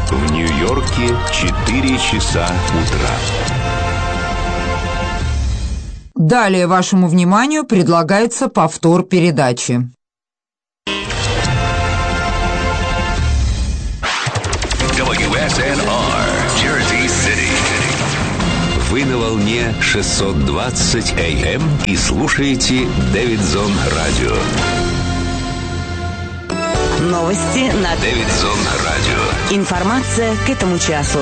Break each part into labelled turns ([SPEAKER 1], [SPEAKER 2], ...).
[SPEAKER 1] В Нью-Йорке 4 часа утра.
[SPEAKER 2] Далее вашему вниманию предлагается повтор передачи.
[SPEAKER 1] WSNR, Jersey City. Вы на волне 620 AM и слушаете Дэвидсон Радио.
[SPEAKER 3] Новости на
[SPEAKER 1] Дэвидсон Радио.
[SPEAKER 3] Информация к этому часу.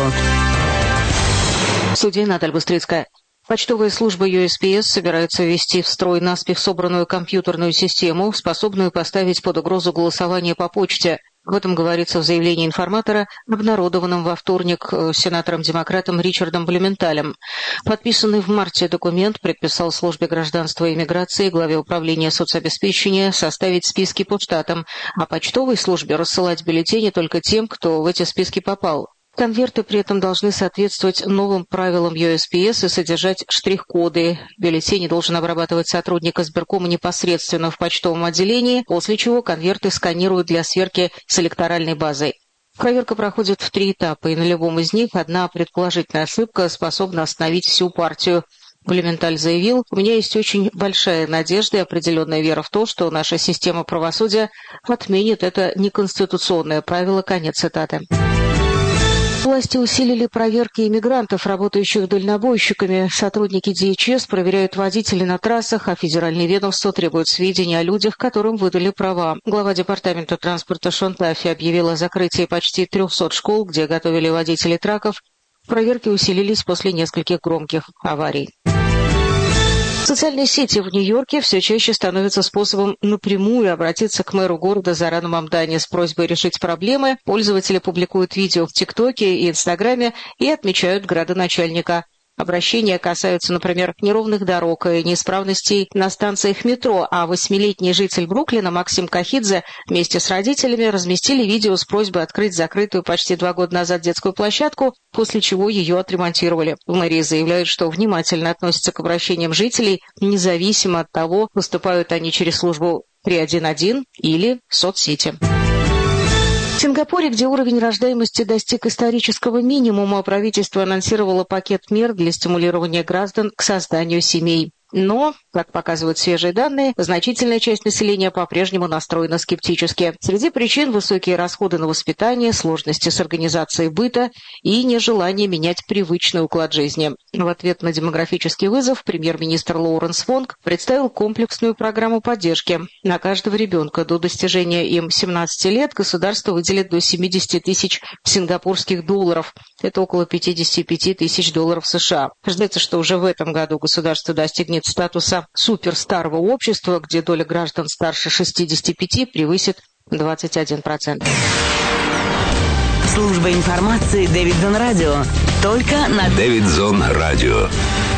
[SPEAKER 4] В студии Наталья Быстрицкая. Почтовая служба USPS собирается ввести в строй наспех собранную компьютерную систему, способную поставить под угрозу голосование по почте. Об этом говорится в заявлении информатора, обнародованном во вторник сенатором-демократом Ричардом Блюменталем. Подписанный в марте документ предписал службе гражданства и миграции, главе управления соцобеспечения, составить списки по штатам, а почтовой службе рассылать бюллетени только тем, кто в эти списки попал. Конверты при этом должны соответствовать новым правилам USPS и содержать штрих-коды. Бюллетени должен обрабатывать сотрудник избиркома непосредственно в почтовом отделении, после чего конверты сканируют для сверки с электоральной базой. Проверка проходит в 3 этапа, и на любом из них одна предположительная ошибка способна остановить всю партию. Блюменталь заявил: «У меня есть очень большая надежда и определенная вера в то, что наша система правосудия отменит это неконституционное правило». Конец цитаты. Власти усилили проверки иммигрантов, работающих дальнобойщиками. Сотрудники DHS проверяют водителей на трассах, а федеральные ведомства требуют сведений о людях, которым выдали права. Глава департамента транспорта Шон Таффи объявила о закрытии почти 300 школ, где готовили водителей траков. Проверки усилились после нескольких громких аварий. Социальные сети в Нью-Йорке все чаще становятся способом напрямую обратиться к мэру города Зорану Мамдани с просьбой решить проблемы. Пользователи публикуют видео в ТикТоке и Инстаграме и отмечают градоначальника. Обращения касаются, например, неровных дорог и неисправностей на станциях метро, а 8-летний житель Бруклина Максим Кахидзе вместе с родителями разместили видео с просьбой открыть закрытую почти 2 года назад детскую площадку, после чего ее отремонтировали. В мэрии заявляют, что внимательно относятся к обращениям жителей, независимо от того, поступают они через службу 311 или соцсети. В Сингапуре, где уровень рождаемости достиг исторического минимума, правительство анонсировало пакет мер для стимулирования граждан к созданию семей. Но, как показывают свежие данные, значительная часть населения по-прежнему настроена скептически. Среди причин – высокие расходы на воспитание, сложности с организацией быта и нежелание менять привычный уклад жизни. В ответ на демографический вызов премьер-министр Лоуренс Вонг представил комплексную программу поддержки. На каждого ребенка до достижения им 17 лет государство выделит до 70 тысяч сингапурских долларов. Это около 55 тысяч долларов США. Ожидается, что уже в этом году государство достигнет статуса суперстарого общества, где доля граждан старше 65 превысит 21%.
[SPEAKER 3] Служба информации Дэвидсон Радио. Только на
[SPEAKER 1] Дэвидсон Радио.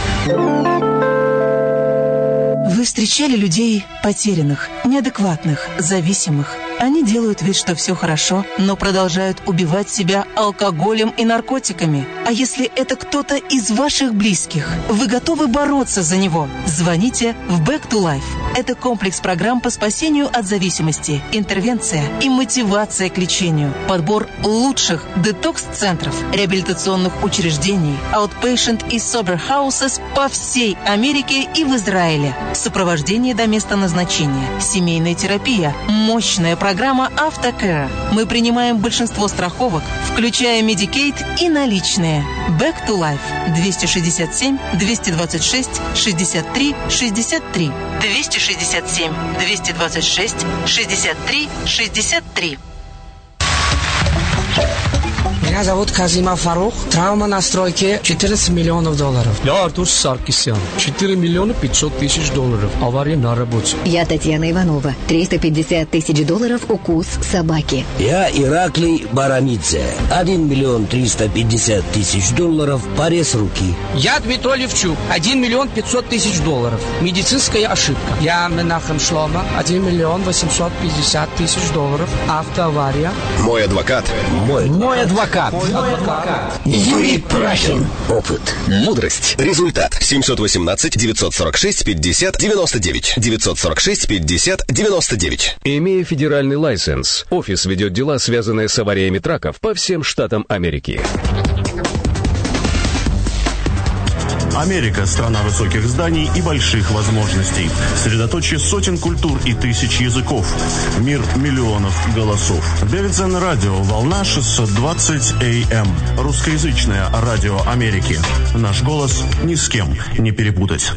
[SPEAKER 5] Вы встречали людей потерянных, неадекватных, зависимых. Они делают вид, что все хорошо, но продолжают убивать себя алкоголем и наркотиками. А если это кто-то из ваших близких, вы готовы бороться за него? Звоните в Back to Life. Это комплекс программ по спасению от зависимости, интервенция и мотивация к лечению, подбор лучших детокс-центров, реабилитационных учреждений, outpatient и sober houses по всей Америке и в Израиле. Сопровождение до места назначения, семейная терапия, мощная программа Автокэр. Мы принимаем большинство страховок, включая Medicaid и наличные. Back to Life. 267 226 63 63. 267 226 63 63.
[SPEAKER 6] Меня зовут Казима Фарух. Травма на стройке $14 миллионов.
[SPEAKER 7] Я Артур Саркисян. 4 миллиона 500 тысяч долларов. Авария на работе.
[SPEAKER 8] Я Татьяна Иванова. 350 тысяч долларов укус собаки.
[SPEAKER 9] Я Ираклий Барамидзе. 1 миллион 350 тысяч долларов. Порез руки.
[SPEAKER 6] Я Дмитрий Левчук. 1 миллион 500 тысяч долларов. Медицинская ошибка. Я Менахем Шлома. 1 миллион 850 тысяч долларов. Автоавария.
[SPEAKER 1] Мой адвокат.
[SPEAKER 9] Мой адвокат.
[SPEAKER 6] адвокат.
[SPEAKER 9] Юрий Прахин. Опыт.
[SPEAKER 10] Мудрость. Результат. 718-946-50-99. 946-50-99.
[SPEAKER 11] Имея федеральный лайсенс, офис ведет дела, связанные с авариями траков по всем штатам Америки.
[SPEAKER 12] Америка – страна высоких зданий и больших возможностей. Средоточие сотен культур и тысяч языков. Мир миллионов голосов. Дэвидсон радио, волна 620 АМ. Русскоязычное радио Америки. Наш голос ни с кем не перепутать.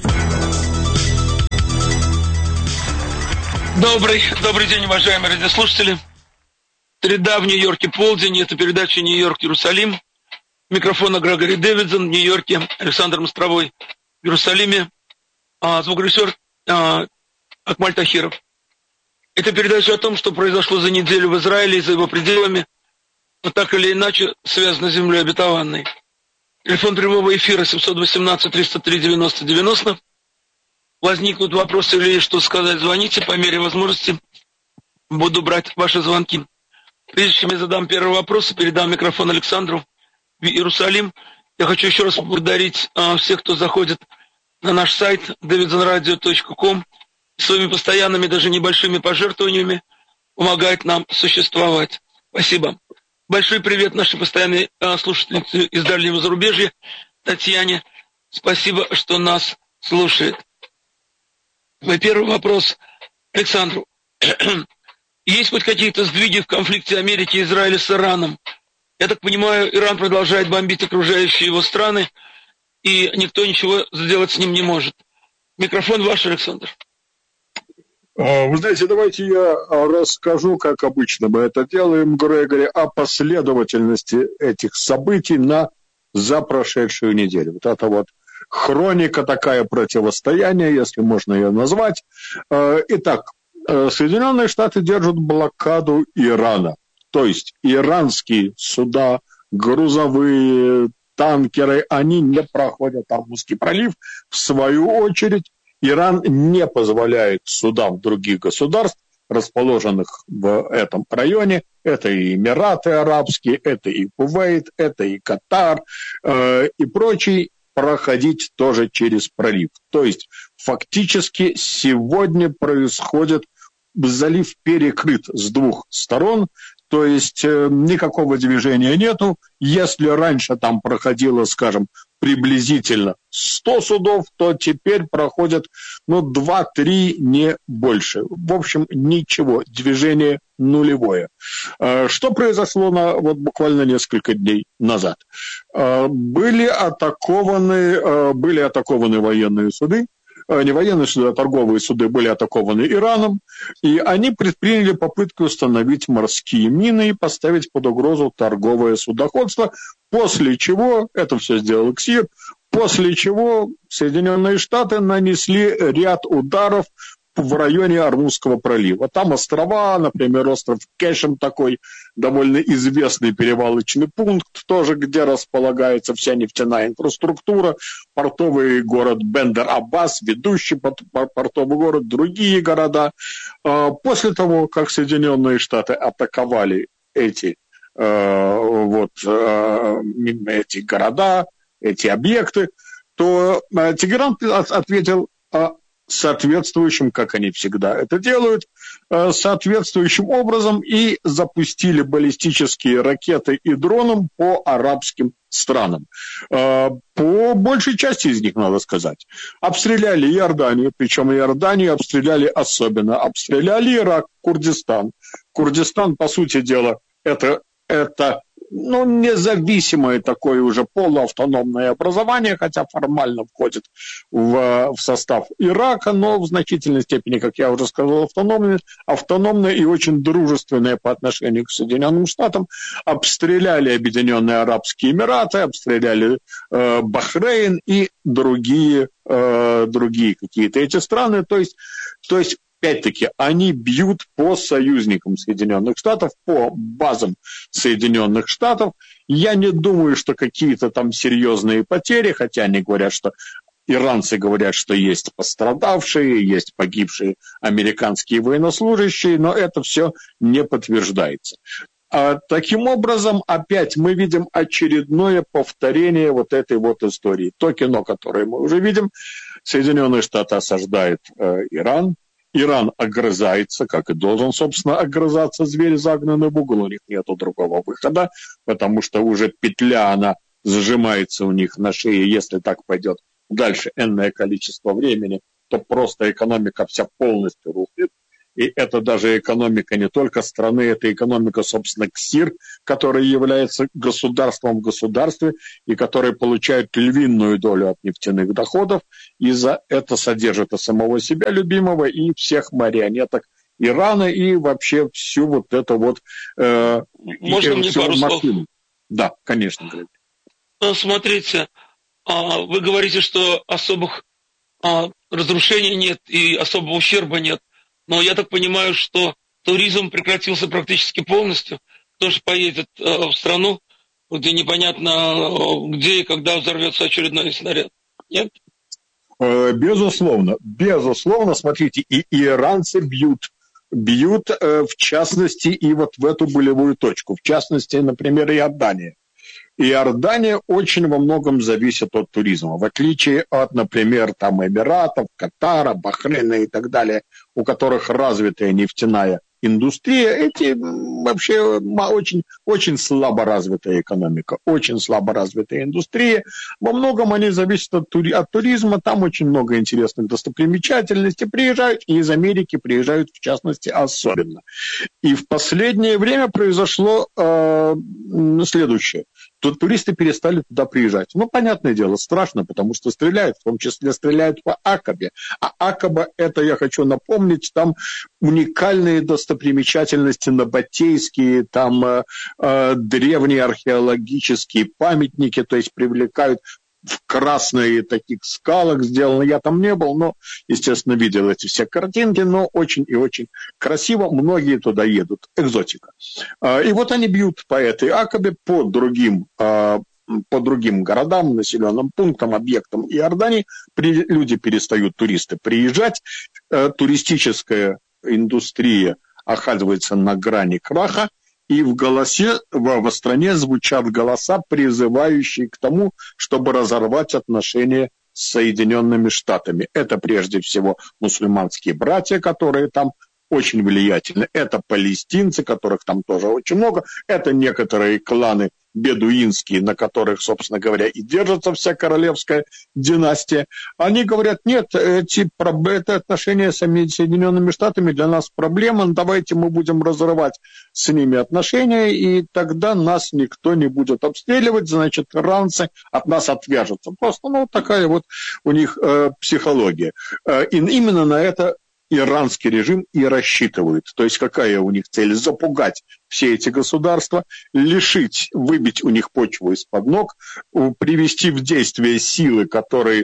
[SPEAKER 13] Добрый день, уважаемые радиослушатели. Среда в Нью-Йорке, полдень. Это передача «Нью-Йорк-Иерусалим». Микрофона Грегори Дэвидсон в Нью-Йорке, Александр Мостровой в Иерусалиме, звукорежиссер Акмаль Тахиров. Это передача о том, что произошло за неделю в Израиле и за его пределами, но так или иначе связано с землей обетованной. Телефон прямого эфира 718-303-90-90. Возникнут вопросы или есть что сказать, звоните по мере возможности. Буду брать ваши звонки. Прежде чем я задам первый вопрос и передам микрофон Александру в Иерусалим, я хочу еще раз поблагодарить всех, кто заходит на наш сайт davidsonradio.com, своими постоянными, даже небольшими пожертвованиями помогает нам существовать. Спасибо. Большой привет нашей постоянной слушательнице из дальнего зарубежья, Татьяне. Спасибо, что нас слушает. Мой первый вопрос Александру. Есть хоть какие-то сдвиги в конфликте Америки и Израиля с Ираном? Я так понимаю, Иран продолжает бомбить окружающие его страны, и никто ничего сделать с ним не может. Микрофон ваш, Александр.
[SPEAKER 14] Вы знаете, давайте я расскажу, как обычно мы это делаем, Грегори, о последовательности этих событий за прошедшую неделю. Вот это вот хроника, такая противостояние, если можно ее назвать. Итак, Соединенные Штаты держат блокаду Ирана. То есть иранские суда, грузовые, танкеры, они не проходят Амурский пролив. В свою очередь, Иран не позволяет судам других государств, расположенных в этом районе, это и Эмираты Арабские, это и Кувейт, это и Катар и прочие, проходить тоже через пролив. То есть фактически сегодня происходит, залив перекрыт с двух сторон, то есть никакого движения нету. Если раньше там проходило, скажем, приблизительно 100 судов, то теперь проходят 2-3, не больше. В общем, ничего, движение нулевое. Что произошло буквально несколько дней назад? Были атакованы военные суды. Не военные суды, а торговые суды были атакованы Ираном, и они предприняли попытку установить морские мины и поставить под угрозу торговое судоходство, после чего, это все сделал КСИР, после чего Соединенные Штаты нанесли ряд ударов в районе Ормузского пролива. Там острова, например, остров Кешем, такой довольно известный перевалочный пункт, тоже где располагается вся нефтяная инфраструктура, портовый город Бендер-Аббас, ведущий портовый город, другие города. После того, как Соединенные Штаты атаковали эти города, эти объекты, то Тегеран ответил соответствующим, как они всегда это делают, соответствующим образом и запустили баллистические ракеты и дроны по арабским странам. По большей части из них, надо сказать. Обстреляли Иорданию, причем Иорданию обстреляли особенно. Обстреляли Ирак, Курдистан. Курдистан, по сути дела, это независимое такое уже полуавтономное образование, хотя формально входит в состав Ирака, но в значительной степени, как я уже сказал, автономное и очень дружественное по отношению к Соединенным Штатам. Обстреляли Объединенные Арабские Эмираты, обстреляли Бахрейн и другие какие-то эти страны. То есть опять-таки, они бьют по союзникам Соединенных Штатов, по базам Соединенных Штатов. Я не думаю, что какие-то там серьезные потери, хотя они говорят, что иранцы говорят, что есть пострадавшие, есть погибшие американские военнослужащие, но это все не подтверждается. Таким образом, опять мы видим очередное повторение вот этой вот истории. То кино, которое мы уже видим, Соединенные Штаты осаждают Иран, Иран огрызается, как и должен, собственно, огрызаться зверь, загнанный в угол, у них нету другого выхода, потому что уже петля, она сжимается у них на шее, если так пойдет дальше энное количество времени, то просто экономика вся полностью рухнет. И это даже экономика не только страны, это экономика, собственно, КСИР, который является государством в государстве и который получает львиную долю от нефтяных доходов, и за это содержит и самого себя любимого, и всех марионеток Ирана, и вообще всю вот эту вот...
[SPEAKER 13] Можно мне пару слов?
[SPEAKER 14] Да, конечно.
[SPEAKER 13] Смотрите, вы говорите, что особых разрушений нет и особого ущерба нет. Но я так понимаю, что туризм прекратился практически полностью. Кто же поедет в страну, где непонятно, где и когда взорвется очередной снаряд? Нет?
[SPEAKER 14] Безусловно. Безусловно, смотрите, и иранцы бьют, в частности, и вот в эту болевую точку. В частности, например, Иордания. Иордания очень во многом зависит от туризма, в отличие от, например, там Эмиратов, Катара, Бахрейна и так далее, у которых развитая нефтяная индустрия, эти вообще очень, очень слабо развитая экономика, очень слабо развитая индустрия. Во многом они зависят от туризма, там очень много интересных достопримечательностей, приезжают и из Америки, приезжают в частности особенно. И в последнее время произошло следующее. Тут туристы перестали туда приезжать. Ну, понятное дело, страшно, потому что стреляют, в том числе стреляют по Акабе. А Акаба, это я хочу напомнить, там уникальные достопримечательности набатейские, там древние археологические памятники, то есть привлекают в красные таких скалах сделано. Я там не был, но, естественно, видел эти все картинки, но очень и очень красиво. Многие туда едут. Экзотика. И вот они бьют по этой Акабе, по другим городам, населенным пунктам, объектам Иордании. Люди перестают, туристы, приезжать. Туристическая индустрия оказывается на грани краха. И в стране звучат голоса, призывающие к тому, чтобы разорвать отношения с Соединенными Штатами. Это прежде всего мусульманские братья, которые там очень влиятельны. Это палестинцы, которых там тоже очень много. Это некоторые кланы бедуинские, на которых, собственно говоря, и держится вся королевская династия. Они говорят, нет, это отношения с Соединенными Штатами для нас проблема, давайте мы будем разрывать с ними отношения, и тогда нас никто не будет обстреливать, значит, иранцы от нас отвяжутся. Просто, такая вот у них психология. И именно на это иранский режим и рассчитывает. То есть какая у них цель? Запугать все эти государства, лишить, выбить у них почву из-под ног, привести в действие силы, которые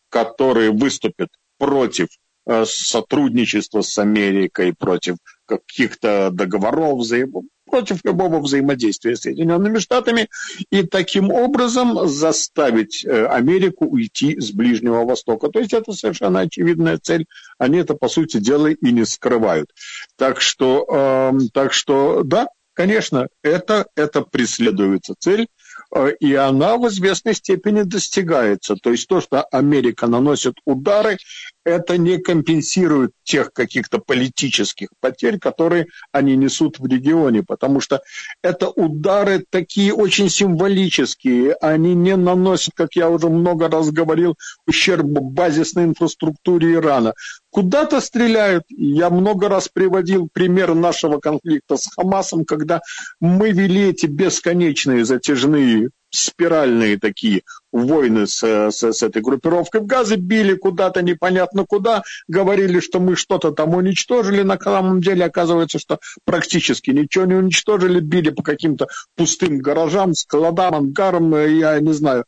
[SPEAKER 14] выступят против сотрудничества с Америкой, против каких-то договоров, против любого взаимодействия с Соединенными Штатами, и таким образом заставить Америку уйти с Ближнего Востока. То есть это совершенно очевидная цель, они это, по сути дела, и не скрывают. Так что да, конечно, это преследуется цель, и она в известной степени достигается. То есть то, что Америка наносит удары, это не компенсирует тех каких-то политических потерь, которые они несут в регионе, потому что это удары такие очень символические, они не наносят, как я уже много раз говорил, ущерб базисной инфраструктуре Ирана. Куда-то стреляют. Я много раз приводил пример нашего конфликта с Хамасом, когда мы вели эти бесконечные затяжные спиральные такие войны с этой группировкой в Газе, били куда-то непонятно куда, говорили, что мы что-то там уничтожили, на самом деле оказывается, что практически ничего не уничтожили, били по каким-то пустым гаражам, складам, ангарам, я не знаю,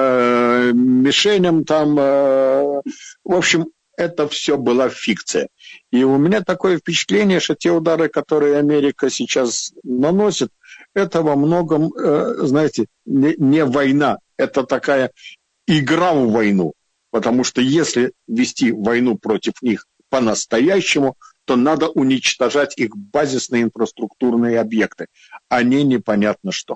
[SPEAKER 14] мишеням там, в общем, это все была фикция. И у меня такое впечатление, что те удары, которые Америка сейчас наносит, это во многом, знаете, не война, это такая игра в войну. Потому что если вести войну против них по-настоящему, то надо уничтожать их базисные инфраструктурные объекты, а не непонятно что.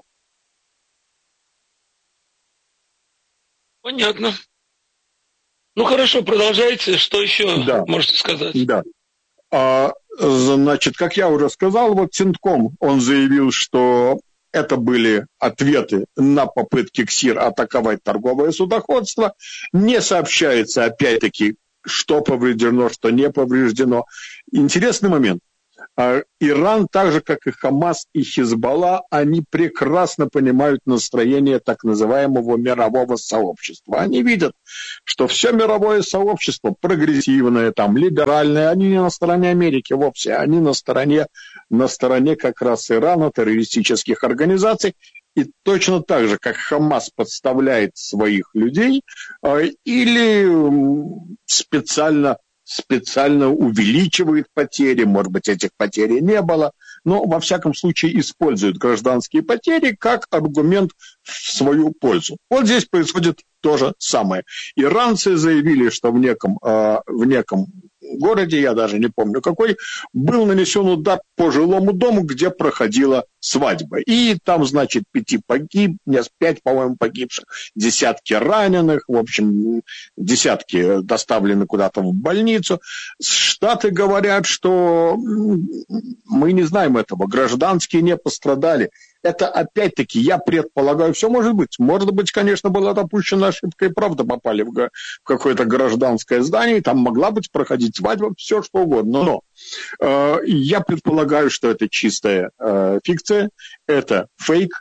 [SPEAKER 13] Понятно. Ну хорошо, продолжайте. Что еще можете сказать?
[SPEAKER 14] Да. Значит, как я уже сказал, вот Центком, он заявил, что это были ответы на попытки КСИР атаковать торговое судоходство. Не сообщается, опять-таки, что повреждено, что не повреждено. Интересный момент. Иран, так же, как и Хамас и Хизбалла, они прекрасно понимают настроение так называемого мирового сообщества. Они видят, что все мировое сообщество прогрессивное, там, либеральное, они не на стороне Америки вовсе, они на стороне как раз Ирана, террористических организаций. И точно так же, как Хамас подставляет своих людей или специально увеличивает потери, может быть, этих потерь не было, но, во всяком случае, использует гражданские потери как аргумент в свою пользу. Вот здесь происходит то же самое. Иранцы заявили, что в неком городе, я даже не помню какой, был нанесен удар по жилому дому, где проходила свадьба. И там, значит, 5, по-моему, погибших, десятки раненых, в общем, десятки доставлены куда-то в больницу. Штаты говорят, что мы не знаем этого, гражданские не пострадали. Это, опять-таки, я предполагаю, все может быть. Может быть, конечно, была допущена ошибка, и правда попали в какое-то гражданское здание, и там могла быть проходить свадьба, все что угодно. Но я предполагаю, что это чистая фикция, это фейк,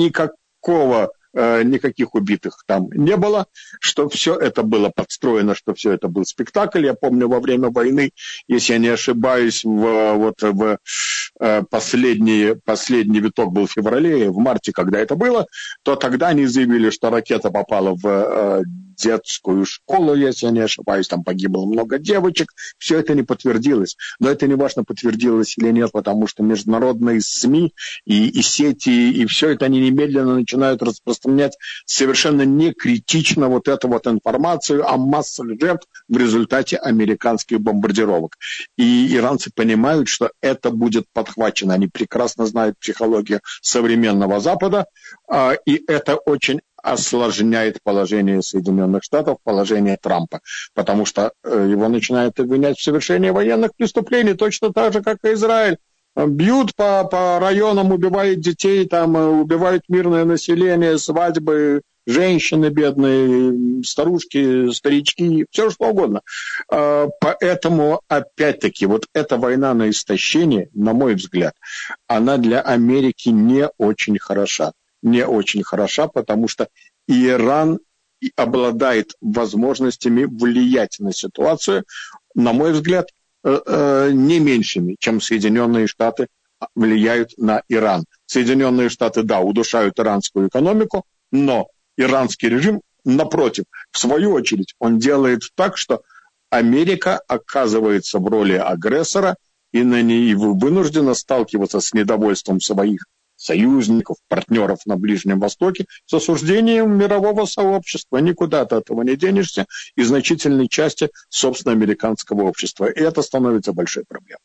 [SPEAKER 14] никаких убитых там не было, что все это было подстроено, что все это был спектакль. Я помню, во время войны, если я не ошибаюсь, последний виток был в феврале, в марте, когда это было, то тогда они заявили, что ракета попала в детскую школу, если я не ошибаюсь, там погибло много девочек. Все это не подтвердилось. Но это не важно, подтвердилось или нет, потому что международные СМИ и сети, и все это они немедленно начинают распространять совершенно не критично вот эту вот информацию о массах жертв в результате американских бомбардировок. И иранцы понимают, что это будет подхвачено. Они прекрасно знают психологию современного Запада, и это очень осложняет положение Соединенных Штатов, положение Трампа, потому что его начинают обвинять в совершении военных преступлений, точно так же, как и Израиль. Бьют по районам, убивают детей, там, убивают мирное население, свадьбы, женщины бедные, старушки, старички, все что угодно. Поэтому, опять-таки, вот эта война на истощение, на мой взгляд, она для Америки не очень хороша. Не очень хороша, потому что Иран обладает возможностями влиять на ситуацию, на мой взгляд, не меньшими, чем Соединенные Штаты влияют на Иран. Соединенные Штаты, да, удушают иранскую экономику, но иранский режим, напротив, в свою очередь, он делает так, что Америка оказывается в роли агрессора и вынуждена сталкиваться с недовольством своих союзников, партнеров на Ближнем Востоке, с осуждением мирового сообщества. Никуда от этого не денешься, и значительной части, собственно, американского общества. И это становится большой проблемой.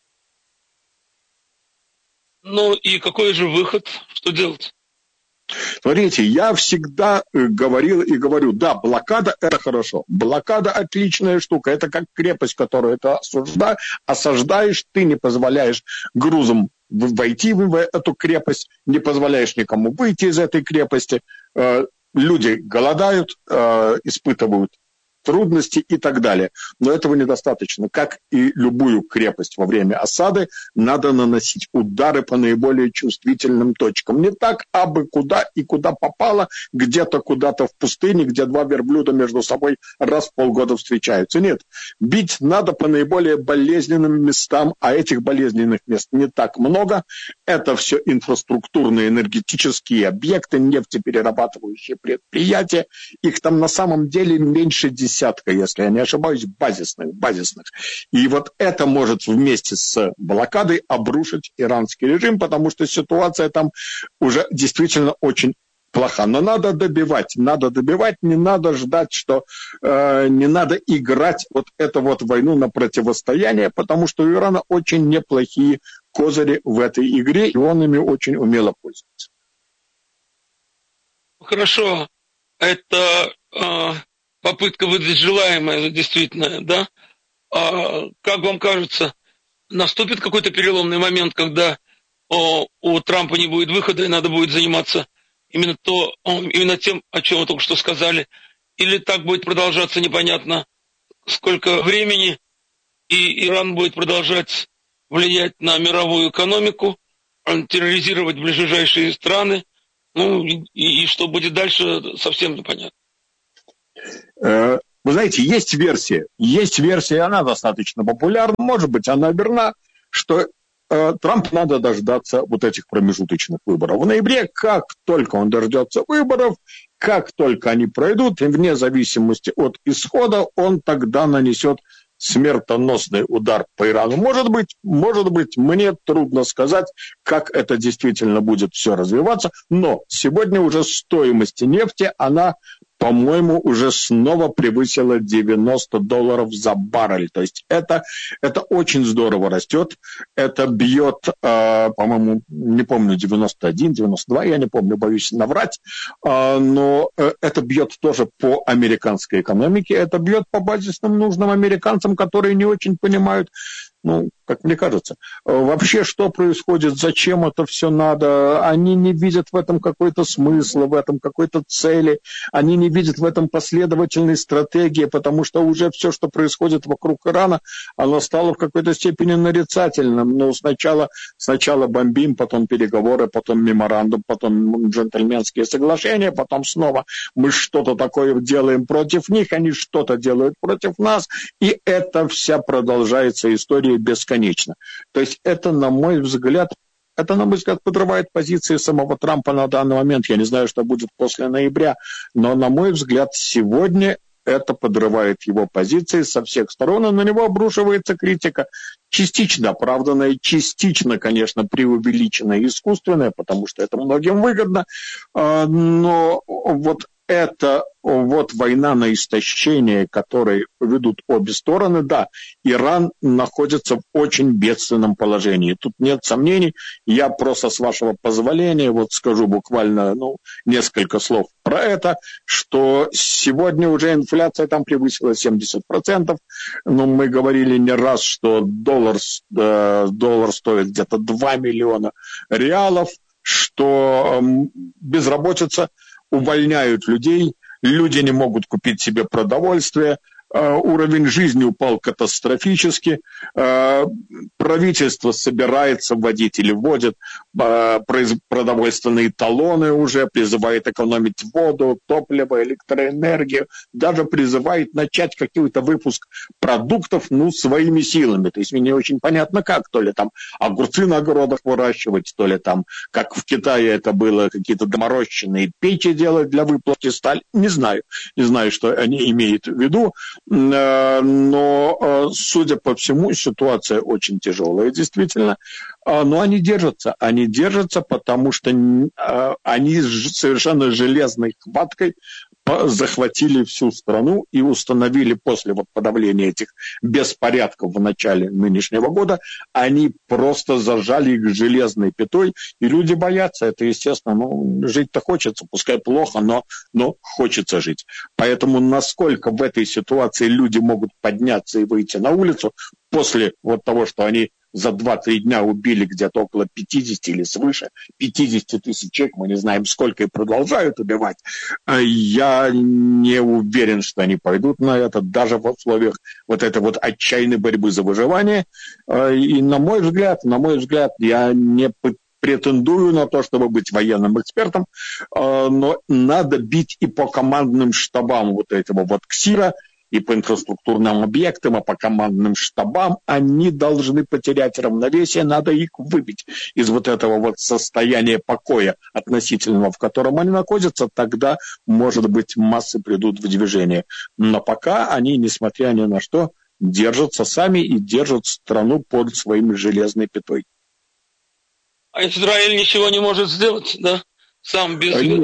[SPEAKER 13] Ну и какой же выход? Что делать?
[SPEAKER 14] Смотрите, я всегда говорил и говорю, да, блокада – это хорошо. Блокада – отличная штука. Это как крепость, которую ты осаждаешь, ты не позволяешь грузам войти в эту крепость, не позволяешь никому выйти из этой крепости. Люди голодают, испытывают трудности и так далее. Но этого недостаточно. Как и любую крепость во время осады, надо наносить удары по наиболее чувствительным точкам. Не так, абы куда и куда попало, где-то куда-то в пустыне, где два верблюда между собой раз в полгода встречаются. Нет. Бить надо по наиболее болезненным местам, а этих болезненных мест не так много. Это все инфраструктурные, энергетические объекты, нефтеперерабатывающие предприятия. Их там на самом деле меньше десятка, если я не ошибаюсь, базисных. И вот это может вместе с блокадой обрушить иранский режим, потому что ситуация там уже действительно очень плоха. Но надо добивать, не надо ждать, что не надо играть вот эту вот войну на противостояние, потому что у Ирана очень неплохие козыри в этой игре, и он ими очень умело пользуется.
[SPEAKER 13] Хорошо, это попытка выдать желаемое за действительное, да? Как вам кажется, наступит какой-то переломный момент, когда у Трампа не будет выхода, и надо будет заниматься именно тем, о чем вы только что сказали, или так будет продолжаться непонятно сколько времени, и Иран будет продолжать влиять на мировую экономику, терроризировать ближайшие страны, и что будет дальше, совсем непонятно.
[SPEAKER 14] Вы знаете, есть версия, она достаточно популярна, может быть, она верна, что Трампу надо дождаться вот этих промежуточных выборов. В ноябре, как только он дождется выборов, как только они пройдут, и вне зависимости от исхода, он тогда нанесет смертоносный удар по Ирану. Может быть, мне трудно сказать, как это действительно будет все развиваться, но сегодня уже стоимость нефти, она, по-моему, уже снова превысила $90 за баррель. То есть это очень здорово растет. Это бьет, по-моему, не помню, 91, 92, я не помню, боюсь наврать, но это бьет тоже по американской экономике, это бьет по базисным нужным американцам, которые не очень понимают, как мне кажется, вообще, что происходит, зачем это все надо, они не видят в этом какой-то смысла, в этом какой-то цели, они не видят в этом последовательной стратегии, потому что уже все, что происходит вокруг Ирана, оно стало в какой-то степени нарицательным. Сначала бомбим, потом переговоры, потом меморандум, потом джентльменские соглашения, потом снова мы что-то такое делаем против них, они что-то делают против нас, и это вся продолжается история бесконечно. То есть это, на мой взгляд, подрывает позиции самого Трампа на данный момент. Я не знаю, что будет после ноября, но, на мой взгляд, сегодня это подрывает его позиции со всех сторон, и на него обрушивается критика, частично оправданная, частично, конечно, преувеличенная и искусственная, потому что это многим выгодно, но это война на истощение, которой ведут обе стороны, да, Иран находится в очень бедственном положении. Тут нет сомнений. Я просто, с вашего позволения, скажу буквально несколько слов про это, что сегодня уже инфляция там превысила 70%. Мы говорили не раз, что доллар стоит где-то 2 миллиона реалов, что безработица, увольняют людей, люди не могут купить себе продовольствие, уровень жизни упал катастрофически, правительство собирается вводить или вводит продовольственные талоны уже, призывает экономить воду, топливо, электроэнергию, даже призывает начать какой-то выпуск продуктов своими силами. То есть мне не очень понятно как, то ли там огурцы на огородах выращивать, то ли там, как в Китае это было, какие-то доморощенные печи делать для выплавки стали. Не знаю, что они имеют в виду. Но, судя по всему, ситуация очень тяжелая, действительно. Но они держатся, потому что они совершенно железной хваткой захватили всю страну и установили после подавления этих беспорядков в начале нынешнего года, они просто зажали их железной пятой, и люди боятся. Это, естественно, жить-то хочется, пускай плохо, но хочется жить. Поэтому насколько в этой ситуации люди могут подняться и выйти на улицу после того, что они за 2-3 дня убили где-то около 50 или свыше 50 тысяч человек, мы не знаем сколько, и продолжают убивать. Я не уверен, что они пойдут на это, даже в условиях этой отчаянной борьбы за выживание. И на мой взгляд, я не претендую на то, чтобы быть военным экспертом, но надо бить и по командным штабам этого КСИРа, и по инфраструктурным объектам, а по командным штабам, они должны потерять равновесие, надо их выбить из этого состояния покоя относительного, в котором они находятся, тогда, может быть, массы придут в движение. Но пока они, несмотря ни на что, держатся сами и держат страну под своими железной пятой.
[SPEAKER 13] А Израиль ничего не может сделать, да? Сам без ведома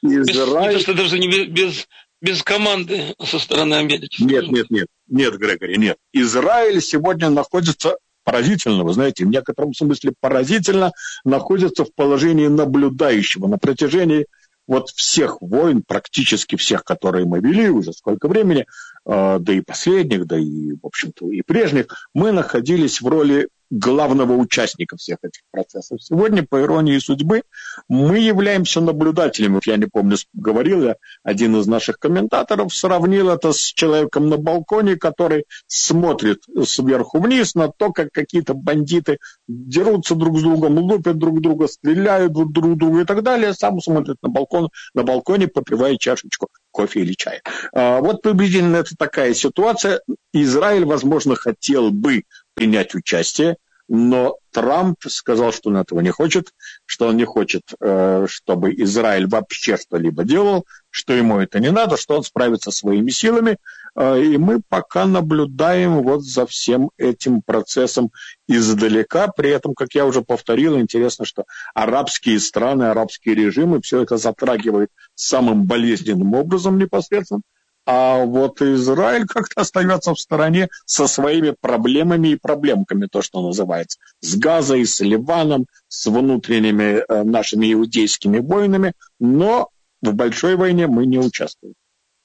[SPEAKER 14] Израиль...
[SPEAKER 13] Что даже не без команды со стороны Америки.
[SPEAKER 14] Нет, Грегори, нет. Израиль сегодня находится поразительно, вы знаете, в некотором смысле поразительно находится в положении наблюдающего на протяжении вот всех войн, практически всех, которые мы вели уже сколько времени, да и последних, да и, в общем-то, и прежних, мы находились в роли главного участника всех этих процессов. Сегодня, по иронии судьбы, мы являемся наблюдателями. Я не помню, говорил я, один из наших комментаторов сравнил это с человеком на балконе, который смотрит сверху вниз на то, как какие-то бандиты дерутся друг с другом, лупят друг друга, стреляют друг друга и так далее. Сам смотрит на балконе, попивая чашечку кофе или чая. Вот приблизительно это такая ситуация. Израиль, возможно, хотел бы принять участие, но Трамп сказал, что он этого не хочет, что он не хочет, чтобы Израиль вообще что-либо делал, что ему это не надо, что он справится своими силами. И мы пока наблюдаем вот за всем этим процессом издалека. При этом, как я уже повторил, интересно, что арабские страны, арабские режимы все это затрагивают самым болезненным образом непосредственно. А вот Израиль как-то остается в стороне со своими проблемами и проблемками, то, что называется, с Газой, с Ливаном, с внутренними нашими иудейскими войнами, но в большой войне мы не участвуем.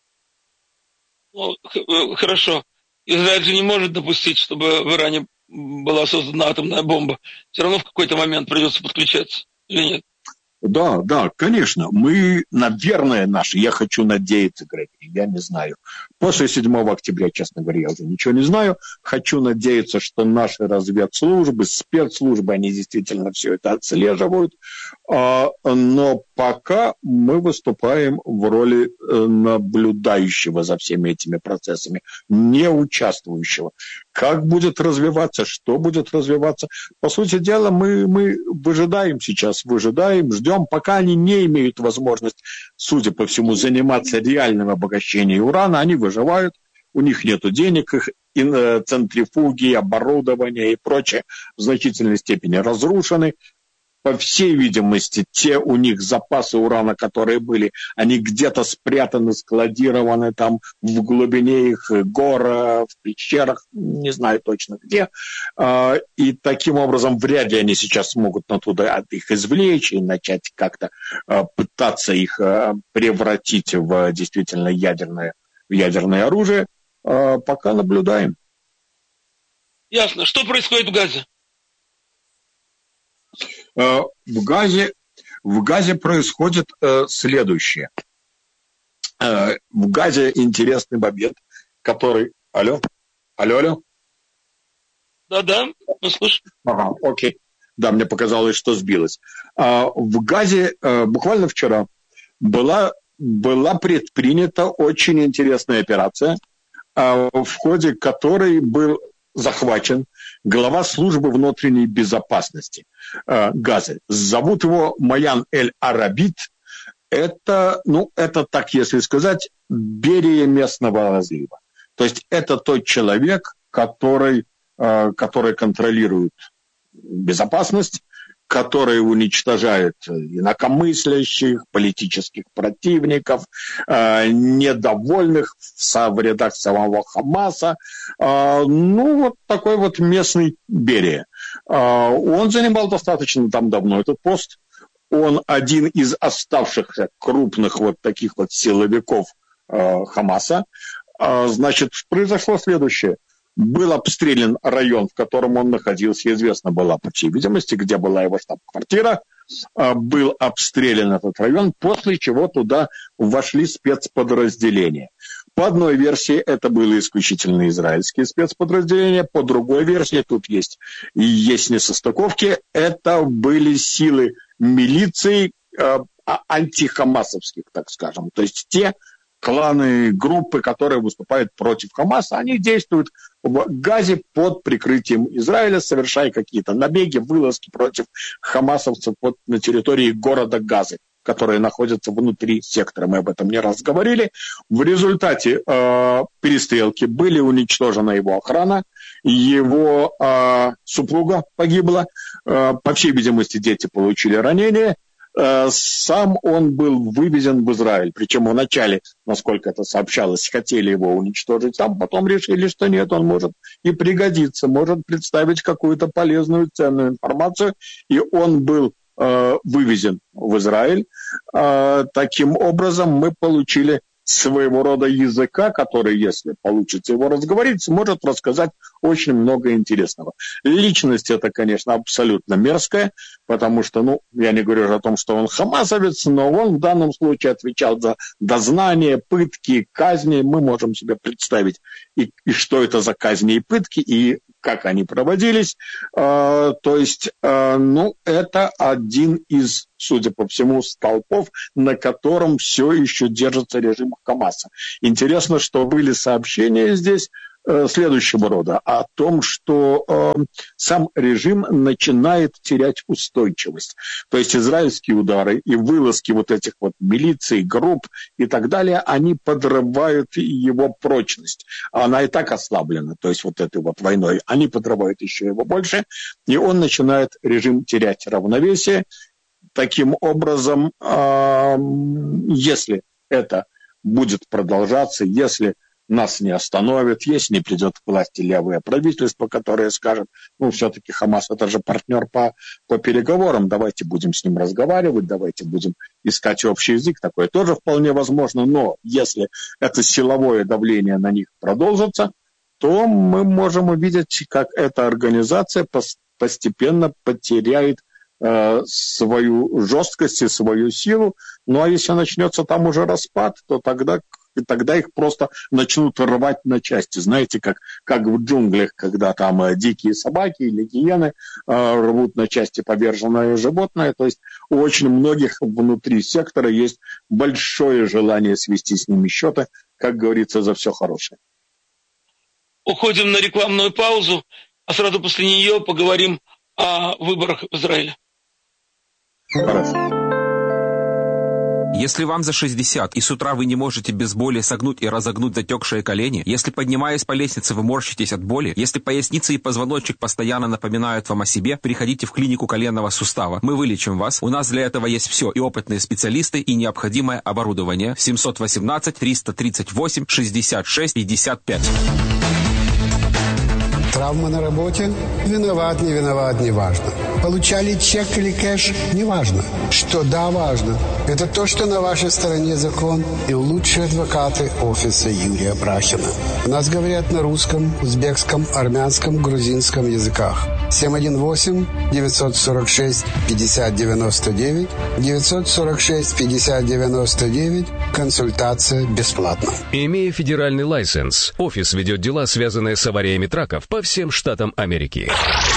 [SPEAKER 13] Ну, хорошо. Израиль же не может допустить, чтобы в Иране была создана атомная бомба. Все равно в какой-то момент придется подключаться, или нет?
[SPEAKER 14] Да, конечно. Мы, наверное, я хочу надеяться, Грегори, я не знаю. После 7 октября, честно говоря, я уже ничего не знаю. Хочу надеяться, что наши разведслужбы, спецслужбы, они действительно все это отслеживают. Но пока мы выступаем в роли наблюдающего за всеми этими процессами, не участвующего. Как будет развиваться, что будет развиваться? По сути дела, мы выжидаем сейчас, ждем, пока они не имеют возможности, судя по всему, заниматься реальным обогащением урана, они выживают, у них нет денег, их центрифуги, оборудование и прочее в значительной степени разрушены. По всей видимости, те у них запасы урана, которые были, они где-то спрятаны, складированы там в глубине их гор, в пещерах, не знаю точно где. И таким образом вряд ли они сейчас смогут оттуда их извлечь и начать как-то пытаться их превратить в действительно ядерное оружие. Пока наблюдаем.
[SPEAKER 13] Ясно. Что происходит в Газе?
[SPEAKER 14] В Газе происходит следующее. В Газе интересный момент, который... Алло?
[SPEAKER 13] Да, мы слышим.
[SPEAKER 14] Ага, окей. Да, мне показалось, что сбилось. В Газе буквально вчера была предпринята очень интересная операция, в ходе которой был захвачен глава службы внутренней безопасности Газы. Зовут его Маян Эль-Арабит. Это, так если сказать, Берия местного разлива. То есть это тот человек, который контролирует безопасность, который уничтожает инакомыслящих, политических противников, недовольных в рядах самого Хамаса. Вот такой вот местный Берия. Он занимал достаточно там давно этот пост. Он один из оставшихся крупных вот таких вот силовиков Хамаса. Значит, произошло следующее. Был обстрелян район, в котором он находился, известно было, по всей видимости, где была его штаб-квартира. Был обстрелян этот район, после чего туда вошли спецподразделения. По одной версии это были исключительно израильские спецподразделения, по другой версии, тут есть несостыковки, это были силы милиции антихамасовских, так скажем, то есть те кланы, группы, которые выступают против Хамаса, они действуют в Газе под прикрытием Израиля, совершая какие-то набеги, вылазки против хамасовцев на территории города Газы, которые находятся внутри сектора. Мы об этом не раз говорили. В результате перестрелки были уничтожена его охрана, его супруга погибла, по всей видимости, дети получили ранения. Сам он был вывезен в Израиль, причем вначале, насколько это сообщалось, хотели его уничтожить там, потом решили, что нет, он может и пригодиться, может представить какую-то полезную, ценную информацию, и он был вывезен в Израиль. Таким образом, мы получили своего рода языка, который, если получится его разговорить, сможет рассказать очень много интересного. Личность это, конечно, абсолютно мерзкая, потому что, я не говорю о том, что он хамасовец, но он в данном случае отвечал за дознание, пытки, казни. Мы можем себе представить, и что это за казни и пытки, и как они проводились. То есть, это один из, судя по всему, столпов, на котором все еще держится режим Хамаса. Интересно, что были сообщения здесь следующего рода, о том, что сам режим начинает терять устойчивость. То есть израильские удары и вылазки вот этих вот милиций, групп и так далее, они подрывают его прочность. Она и так ослаблена, то есть вот этой вот войной. Они подрывают еще его больше, и он начинает режим терять равновесие. Таким образом, если это будет продолжаться, если нас не остановят, если не придет к власти левое правительство, которое скажет, все-таки Хамас это же партнер по переговорам, давайте будем с ним разговаривать, давайте будем искать общий язык, такое тоже вполне возможно, но если это силовое давление на них продолжится, то мы можем увидеть, как эта организация постепенно потеряет свою жесткость и свою силу. Ну а если начнется там уже распад, то тогда их просто начнут рвать на части. Знаете, как в джунглях, когда там дикие собаки или гиены рвут на части поверженное животное. То есть у очень многих внутри сектора есть большое желание свести с ними счеты, как говорится, за все хорошее.
[SPEAKER 13] Уходим на рекламную паузу, а сразу после нее поговорим о выборах в Израиле.
[SPEAKER 14] Хорошо.
[SPEAKER 15] Если вам за 60 и с утра вы не можете без боли согнуть и разогнуть затекшие колени, если, поднимаясь по лестнице, вы морщитесь от боли, если поясница и позвоночник постоянно напоминают вам о себе, приходите в клинику коленного сустава. Мы вылечим вас. У нас для этого есть все, и опытные специалисты, и необходимое оборудование. 718-338-66-55.
[SPEAKER 16] Травма на работе? Виноват, не виноват, не важно. Получали чек или кэш? Не важно. Что да, важно. Это то, что на вашей стороне закон и лучшие адвокаты офиса Юрия Брахина. У нас говорят на русском, узбекском, армянском, грузинском языках. 718-946-5099, 946-5099, консультация бесплатна.
[SPEAKER 11] Имея федеральный лайсенс, офис ведет дела, связанные с авариями траков по всем штатам Америки.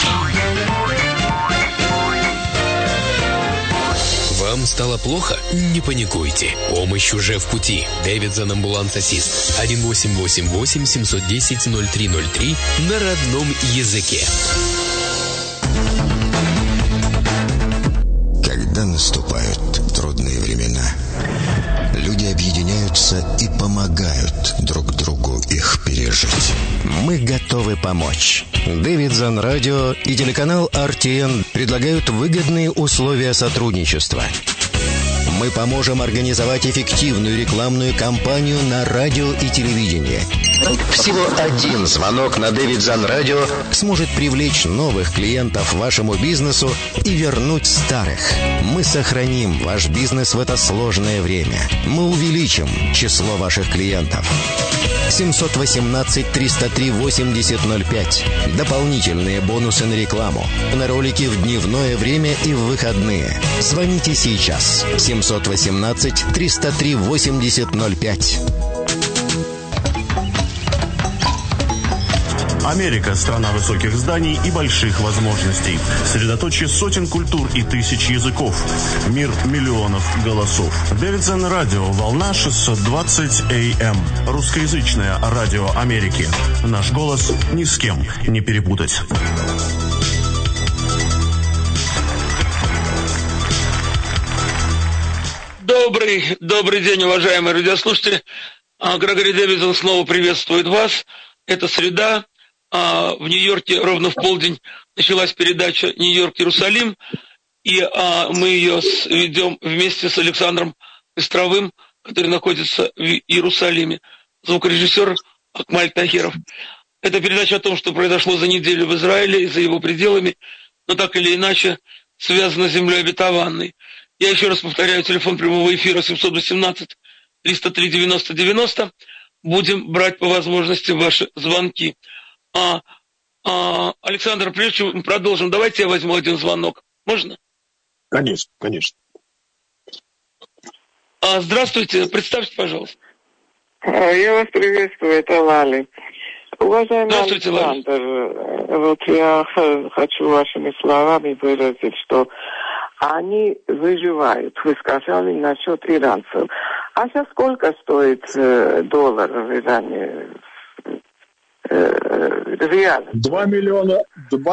[SPEAKER 17] Вам стало плохо? Не паникуйте. Помощь уже в пути. Дэвидсон Амбуланс Ассист. 1-888-710-0303 на родном языке.
[SPEAKER 18] Когда наступают трудные времена, люди объединяются и помогают друг другу их пережить. Мы готовы помочь. Дэвидсон Радио и телеканал RTN предлагают выгодные условия сотрудничества. Мы поможем организовать эффективную рекламную кампанию на радио и телевидении. Всего один звонок на Дэвидсон Радио сможет привлечь новых клиентов вашему бизнесу и вернуть старых. Мы сохраним ваш бизнес в это сложное время. Мы увеличим число ваших клиентов. 718-303-8005. Дополнительные бонусы на рекламу. На ролики в дневное время и в выходные. Звоните сейчас. 718-303-8005.
[SPEAKER 12] Америка – страна высоких зданий и больших возможностей. Средоточие сотен культур и тысяч языков. Мир миллионов голосов. Дэвидсон Радио, волна 620 АМ. Русскоязычное радио Америки. Наш голос ни с кем не перепутать.
[SPEAKER 13] Добрый день, уважаемые радиослушатели. Грегори Дэвидсон снова приветствует вас. Это среда. В Нью-Йорке ровно в полдень началась передача «Нью-Йорк-Иерусалим». И мы ее ведем вместе с Александром Костровым, который находится в Иерусалиме, звукорежиссер Акмаль Тахиров. Это передача о том, что произошло за неделю в Израиле и за его пределами, но так или иначе связано с землей обетованной. Я еще раз повторяю, телефон прямого эфира 718-303-90-90. Будем брать по возможности ваши звонки. Александр, прежде чем мы продолжим, давайте я возьму один звонок. Можно?
[SPEAKER 14] Конечно, конечно.
[SPEAKER 13] Здравствуйте, представьте, пожалуйста.
[SPEAKER 19] Я вас приветствую, это Лали. Уважаемый Александр, вот я хочу вашими словами выразить, что они выживают. Вы сказали насчет иранцев. А сейчас сколько стоит доллар в Иране? Реально?
[SPEAKER 14] 2 миллиона